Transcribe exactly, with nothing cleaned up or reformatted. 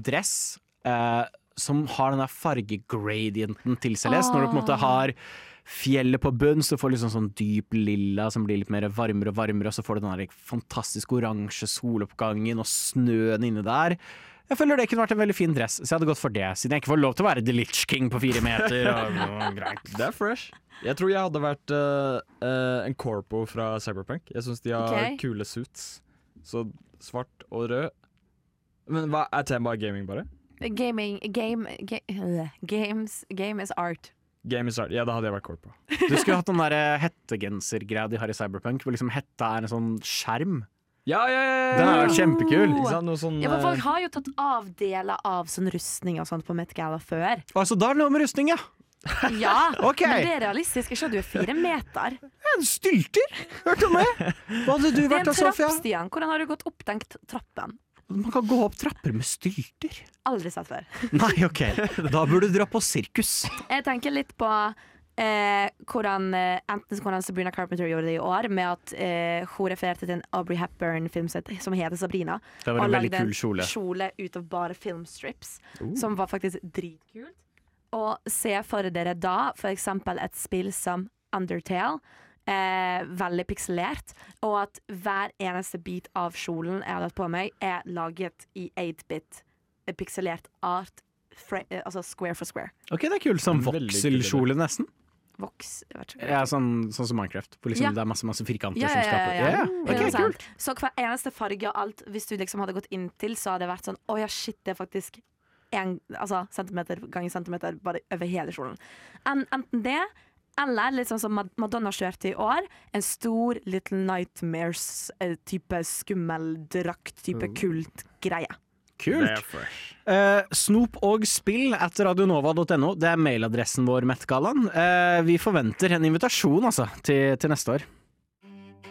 dress eh, som har den der fargegradienten til Celeste, når du på en måte har fjellet på bunn, så får du liksom sånn dyp lilla som blir litt mer varmere og varmere, og så får du den der fantastisk oransje soloppgangen og snøen inne der. Jeg føler det kunne vært en veldig fin dress, så jeg hadde gått for det, siden jeg ikke får lov til å være The Lich King på fire meter. Og, og greit. Det er fresh. Jeg tror jeg hadde vært uh, uh, en corpo fra Cyberpunk. Jeg synes de har Ok. kule suits. Så svart og rød. Men hva er temaet gaming bare? Gaming, game, ga øh, games, game is art. Game is art. Ja, da hadde jeg vært corpo. Du skulle hatt den der hettegensergreia de har i Cyberpunk, hvor liksom hetta er en sånn skjerm. Ja, ja, ja, ja. Den har vært kjempekul. Ikke sant? Noe sånn, Ja, for folk uh, har jo tatt av deler av sånn rustning og sånt på Met Gala før. Altså, da er det noe med rustning, ja. Ja, Ok. men det er realistisk. Ikke at du er fire meter. En stylter, hørte du med? Hva hadde du Det er vært en da, Sofia? trapp, Stian. Hvordan har du gått opp den t- trappen? Man kan gå opp trapper med stylter. Aldri sett før. Nei, ok. Da burde du dra på sirkus. Jeg tenker litt på eh, hvordan eh, enten hvordan Sabrina Carpenter gjorde det i år, med at eh, hun refererte til en Aubrey Hepburn-film som heter Sabrina. Det var og en veldig lagde kul kjole. kjole ut av bare filmstrips, som var faktisk dritkult. Og se for dere da for eksempel et spill som Undertale, eh, veldig pikselert, og at hver eneste bit av kjolen jeg hadde hatt på meg, er laget i åtte-bit eh, pikselert art, fra, eh, altså square for square. Ok, det er kult. Sånn Veldig kul vokselkjole nesten. Voks, jeg vet ikke. Ja, sånn, sånn som Minecraft, hvor liksom Ja. det er masse, masse firkanter Ja, som ja, skaper. ja, ja. Ja, hundre ok, prosent. kult. Så hver eneste farge og alt, hvis du liksom hadde gått inntil, så hadde det vært sånn, å ja, shit, det er faktisk en, altså, centimeter ganger centimeter bare over hele kjolen. En, enten det, eller litt sånn som Mad- Madonna kjørte i år, en stor Little Nightmares-type skummel drakt, type kult greie. Det Kult. er fresh. Eh, snop og spill at radionova punktum no. Det er mailadressen vår, Met-gallaen. Eh, vi forventer en invitasjon altså, til, til neste år.